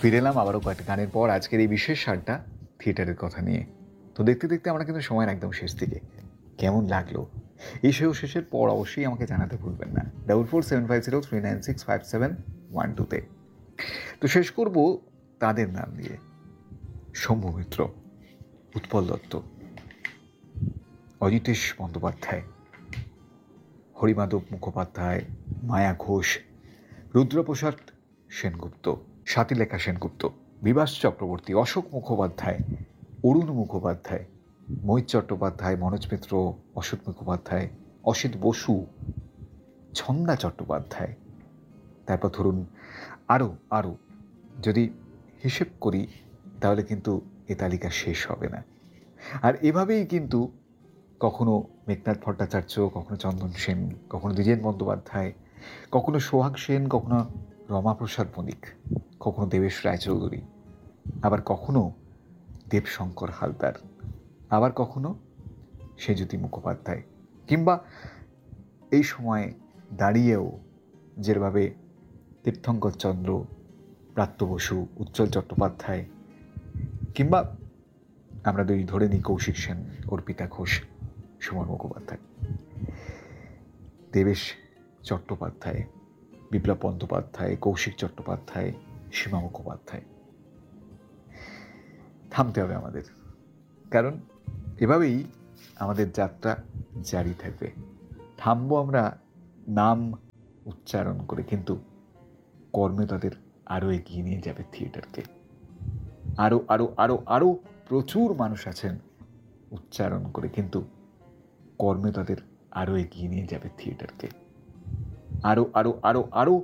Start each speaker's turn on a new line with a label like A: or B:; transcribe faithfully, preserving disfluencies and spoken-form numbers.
A: ফিরে এলাম আবারও কয়েকটা গানের পর আজকের এই বিশেষ আড্ডা থিয়েটারের কথা নিয়ে। তো দেখতে দেখতে আমরা কিন্তু সময়ের একদম শেষ দিকে। কেমন লাগলো এই সেও শেষের পর অবশ্যই আমাকে জানাতে ভুলবেন না double four seven five zero three nine six five seven one টুতে। তো শেষ করব তাদের নাম দিয়ে: শম্ভু মিত্র, উৎপল দত্ত, অজিতেশ বন্দ্যোপাধ্যায়, হরিমাধব মুখোপাধ্যায়, মায়া ঘোষ, রুদ্রপ্রসাদ সেনগুপ্ত, স্বাতিলেখা সেনগুপ্ত, বিভাস চক্রবর্তী, অশোক মুখোপাধ্যায়, অরুণ মুখোপাধ্যায়, মোহিত চট্টোপাধ্যায়, মনোজ মিত্র, অশোক মুখোপাধ্যায়, অসিত বসু, ছন্দা চট্টোপাধ্যায়, তারপর ধরুন আরও আরও যদি হিসেব করি তাহলে কিন্তু এ তালিকা শেষ হবে না। আর এভাবেই কিন্তু কখনো মেঘনাথ ভট্টাচার্য, কখনো চন্দন সেন, কখনো দ্বিজেন বন্দ্যোপাধ্যায়, কখনো সোহাগ সেন, কখনো রমাপ্রসাদ মল্লিক, কখনো দেবেশ রায়চৌধুরী, আবার কখনো দেবশঙ্কর হালদার, আবার কখনো সেজুতি মুখোপাধ্যায়, কিংবা এই সময় দাঁড়িয়েও যেভাবে তীর্থঙ্কর চন্দ্র, প্রাত্য বসু, উজ্জ্বল চট্টোপাধ্যায়, কিংবা আমরা দুই ধরে নিই কৌশিক সেন, অর্পিতা ঘোষ, সুমন মুখোপাধ্যায়, দেবেশ চট্টোপাধ্যায়, বিপ্লব বন্দ্যোপাধ্যায়, কৌশিক চট্টোপাধ্যায়, সীমা মুখোপাধ্যায়। থামতে হবে আমাদের, কারণ এভাবেই আমাদের যাত্রা জারি থাকবে। থামবো আমরা নাম উচ্চারণ করে, কিন্তু কর্মে তাদের আরও এগিয়ে নিয়ে যাবে থিয়েটারকে। আরও আরও আরও আরও প্রচুর মানুষ আছেন উচ্চারণ করে, কিন্তু কর্মে তাদের আরও এগিয়ে নিয়ে যাবে থিয়েটারকে। আরও আরও আরও আরও